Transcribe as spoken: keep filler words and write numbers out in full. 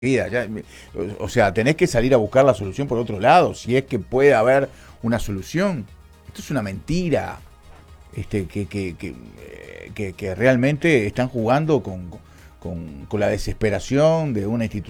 vida. Ya, o sea, tenés que salir a buscar la solución por otro lado, si es que puede haber una solución. Esto es una mentira. Este, que, que, que, eh, que, que realmente están jugando con, con, con la desesperación de una institución